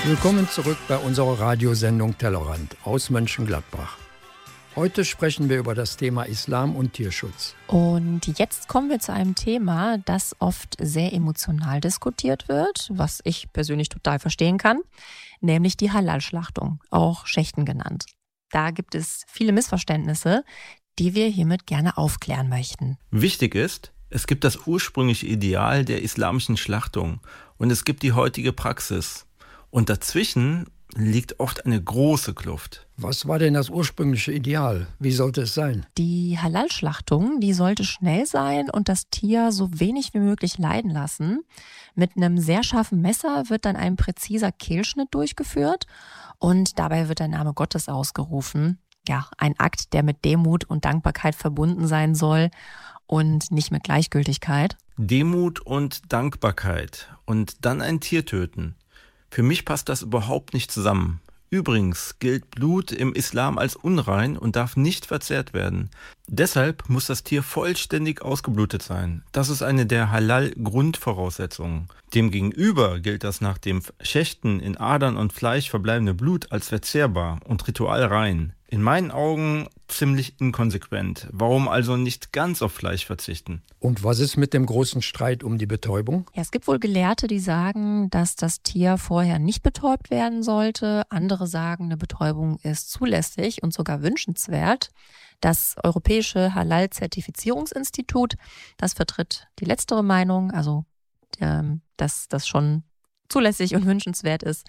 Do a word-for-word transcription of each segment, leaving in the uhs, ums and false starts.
Willkommen zurück bei unserer Radiosendung Tellerrand aus Mönchengladbach. Heute sprechen wir über das Thema Islam und Tierschutz. Und jetzt kommen wir zu einem Thema, das oft sehr emotional diskutiert wird, was ich persönlich total verstehen kann, nämlich die Halal-Schlachtung, auch Schächten genannt. Da gibt es viele Missverständnisse, die wir hiermit gerne aufklären möchten. Wichtig ist, es gibt das ursprüngliche Ideal der islamischen Schlachtung und es gibt die heutige Praxis. Und dazwischen liegt oft eine große Kluft. Was war denn das ursprüngliche Ideal? Wie sollte es sein? Die Halal-Schlachtung, die sollte schnell sein und das Tier so wenig wie möglich leiden lassen. Mit einem sehr scharfen Messer wird dann ein präziser Kehlschnitt durchgeführt und dabei wird der Name Gottes ausgerufen. Ja, ein Akt, der mit Demut und Dankbarkeit verbunden sein soll und nicht mit Gleichgültigkeit. Demut und Dankbarkeit und dann ein Tier töten. Für mich passt das überhaupt nicht zusammen. Übrigens gilt Blut im Islam als unrein und darf nicht verzehrt werden. Deshalb muss das Tier vollständig ausgeblutet sein. Das ist eine der Halal-Grundvoraussetzungen. Demgegenüber gilt das nach dem Schächten in Adern und Fleisch verbleibende Blut als verzehrbar und ritualrein. In meinen Augen ziemlich inkonsequent. Warum also nicht ganz auf Fleisch verzichten? Und was ist mit dem großen Streit um die Betäubung? Ja, es gibt wohl Gelehrte, die sagen, dass das Tier vorher nicht betäubt werden sollte. Andere sagen, eine Betäubung ist zulässig und sogar wünschenswert. Das Europäische Halal-Zertifizierungsinstitut, das vertritt die letztere Meinung, also ähm, dass das schon zulässig und wünschenswert ist.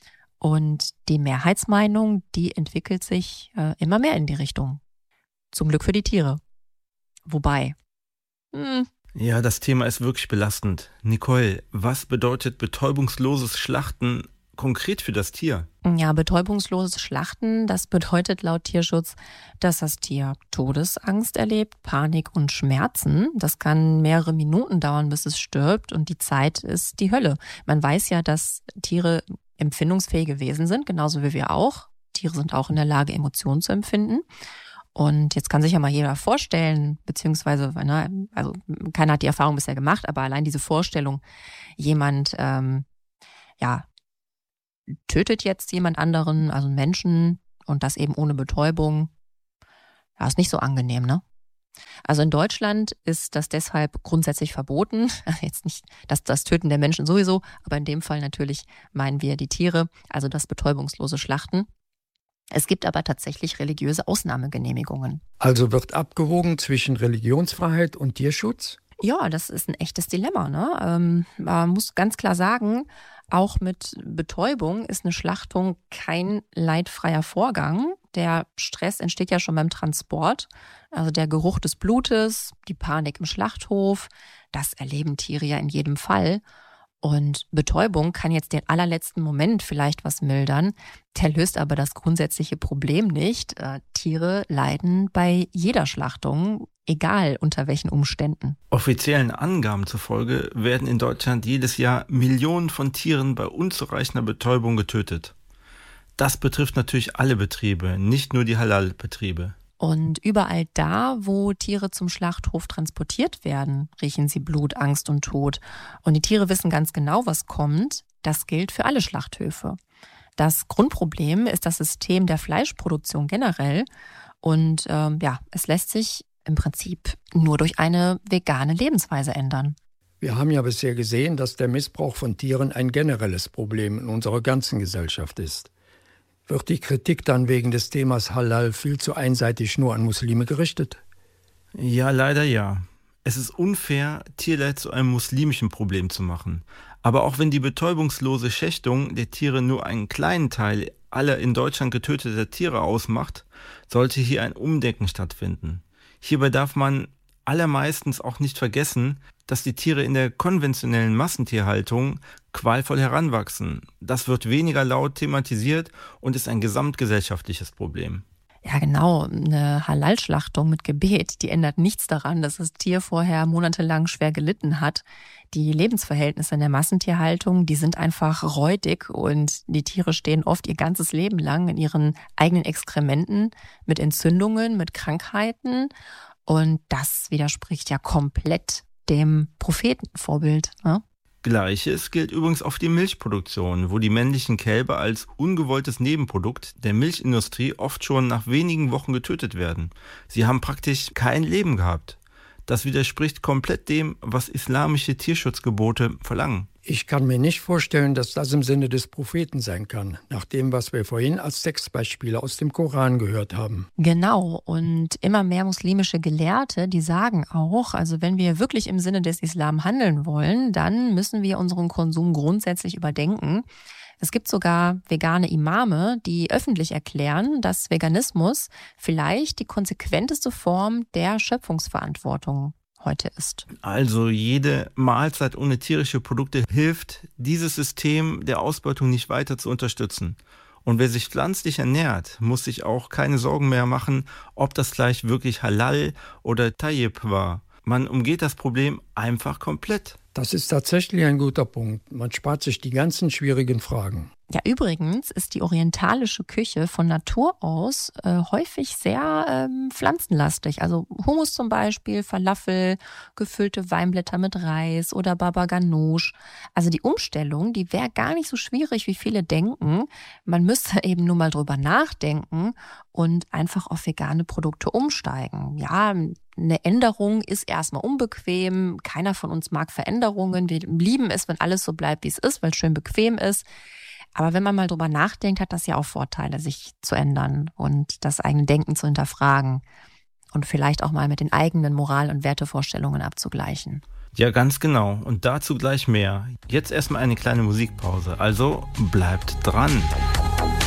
Und die Mehrheitsmeinung, die entwickelt sich äh, immer mehr in die Richtung. Zum Glück für die Tiere. Wobei. Hm. Ja, das Thema ist wirklich belastend. Nicole, was bedeutet betäubungsloses Schlachten konkret für das Tier? Ja, betäubungsloses Schlachten, das bedeutet laut Tierschutz, dass das Tier Todesangst erlebt, Panik und Schmerzen. Das kann mehrere Minuten dauern, bis es stirbt und die Zeit ist die Hölle. Man weiß ja, dass Tiere empfindungsfähige Wesen sind, genauso wie wir auch. Tiere sind auch in der Lage, Emotionen zu empfinden. Und jetzt kann sich ja mal jeder vorstellen, beziehungsweise, ne, also keiner hat die Erfahrung bisher gemacht, aber allein diese Vorstellung, jemand, ähm, ja, tötet jetzt jemand anderen, also einen Menschen, und das eben ohne Betäubung, ja, ist nicht so angenehm, ne? Also in Deutschland ist das deshalb grundsätzlich verboten. Jetzt nicht das, das Töten der Menschen sowieso, aber in dem Fall natürlich meinen wir die Tiere, also das betäubungslose Schlachten. Es gibt aber tatsächlich religiöse Ausnahmegenehmigungen. Also wird abgewogen zwischen Religionsfreiheit und Tierschutz? Ja, das ist ein echtes Dilemma, ne? Ähm, man muss ganz klar sagen, auch mit Betäubung ist eine Schlachtung kein leidfreier Vorgang. Der Stress entsteht ja schon beim Transport. Also der Geruch des Blutes, die Panik im Schlachthof, das erleben Tiere ja in jedem Fall. Und Betäubung kann jetzt den allerletzten Moment vielleicht was mildern. Der löst aber das grundsätzliche Problem nicht. Äh, Tiere leiden bei jeder Schlachtung, egal unter welchen Umständen. Offiziellen Angaben zufolge werden in Deutschland jedes Jahr Millionen von Tieren bei unzureichender Betäubung getötet. Das betrifft natürlich alle Betriebe, nicht nur die Halal-Betriebe. Und überall da, wo Tiere zum Schlachthof transportiert werden, riechen sie Blut, Angst und Tod. Und die Tiere wissen ganz genau, was kommt. Das gilt für alle Schlachthöfe. Das Grundproblem ist das System der Fleischproduktion generell. Und ähm, ja, es lässt sich im Prinzip nur durch eine vegane Lebensweise ändern. Wir haben ja bisher gesehen, dass der Missbrauch von Tieren ein generelles Problem in unserer ganzen Gesellschaft ist. Wird die Kritik dann wegen des Themas Halal viel zu einseitig nur an Muslime gerichtet? Ja, leider ja. Es ist unfair, Tierleid zu einem muslimischen Problem zu machen. Aber auch wenn die betäubungslose Schächtung der Tiere nur einen kleinen Teil aller in Deutschland getöteter Tiere ausmacht, sollte hier ein Umdenken stattfinden. Hierbei darf man allermeistens auch nicht vergessen, dass die Tiere in der konventionellen Massentierhaltung qualvoll heranwachsen. Das wird weniger laut thematisiert und ist ein gesamtgesellschaftliches Problem. Ja, genau. Eine Halal-Schlachtung mit Gebet, die ändert nichts daran, dass das Tier vorher monatelang schwer gelitten hat. Die Lebensverhältnisse in der Massentierhaltung, die sind einfach räudig und die Tiere stehen oft ihr ganzes Leben lang in ihren eigenen Exkrementen mit Entzündungen, mit Krankheiten. Und das widerspricht ja komplett dem Prophetenvorbild, ne? Gleiches gilt übrigens auf die Milchproduktion, wo die männlichen Kälber als ungewolltes Nebenprodukt der Milchindustrie oft schon nach wenigen Wochen getötet werden. Sie haben praktisch kein Leben gehabt. Das widerspricht komplett dem, was islamische Tierschutzgebote verlangen. Ich kann mir nicht vorstellen, dass das im Sinne des Propheten sein kann, nach dem, was wir vorhin als Textbeispiele aus dem Koran gehört haben. Genau, und immer mehr muslimische Gelehrte, die sagen auch, also wenn wir wirklich im Sinne des Islam handeln wollen, dann müssen wir unseren Konsum grundsätzlich überdenken. Es gibt sogar vegane Imame, die öffentlich erklären, dass Veganismus vielleicht die konsequenteste Form der Schöpfungsverantwortung heute ist. Also jede Mahlzeit ohne tierische Produkte hilft, dieses System der Ausbeutung nicht weiter zu unterstützen. Und wer sich pflanzlich ernährt, muss sich auch keine Sorgen mehr machen, ob das gleich wirklich halal oder tayyib war. Man umgeht das Problem einfach komplett. Das ist tatsächlich ein guter Punkt. Man spart sich die ganzen schwierigen Fragen. Ja, übrigens ist die orientalische Küche von Natur aus äh, häufig sehr ähm, pflanzenlastig. Also Hummus zum Beispiel, Falafel, gefüllte Weinblätter mit Reis oder Baba Ganoush. Also die Umstellung, die wäre gar nicht so schwierig, wie viele denken. Man müsste eben nur mal drüber nachdenken und einfach auf vegane Produkte umsteigen. Ja, eine Änderung ist erstmal unbequem. Keiner von uns mag Veränderungen. Wir lieben es, wenn alles so bleibt, wie es ist, weil es schön bequem ist. Aber wenn man mal drüber nachdenkt, hat das ja auch Vorteile, sich zu ändern und das eigene Denken zu hinterfragen und vielleicht auch mal mit den eigenen Moral- und Wertevorstellungen abzugleichen. Ja, ganz genau. Und dazu gleich mehr. Jetzt erstmal eine kleine Musikpause. Also bleibt dran.